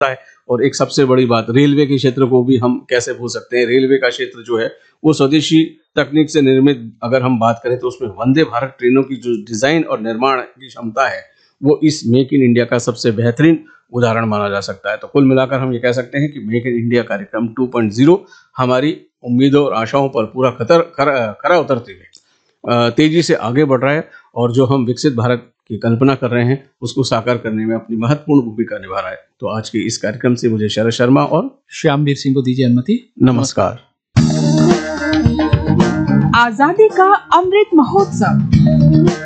है। और एक सबसे बड़ी बात, रेलवे के क्षेत्र को भी हम कैसे भूल सकते हैं। रेलवे का क्षेत्र जो है वो स्वदेशी तकनीक से निर्मित, अगर हम बात करें तो उसमें वंदे भारत ट्रेनों की जो डिजाइन और निर्माण की क्षमता है वो इस मेक इन इंडिया का सबसे बेहतरीन उदाहरण माना जा सकता है। तो कुल मिलाकर हम ये कह सकते हैं कि मेक इन इंडिया कार्यक्रम 2.0 हमारी उम्मीदों और आशाओं पर पूरा खरा उतरते हुए तेजी से आगे बढ़ रहा है, और जो हम विकसित भारत की कल्पना कर रहे हैं उसको साकार करने में अपनी महत्वपूर्ण भूमिका निभा रहा है। तो आज के इस कार्यक्रम से मुझे शरद शर्मा और श्यामवीर सिंह को दीजिए अनुमति। नमस्कार। आजादी का अमृत महोत्सव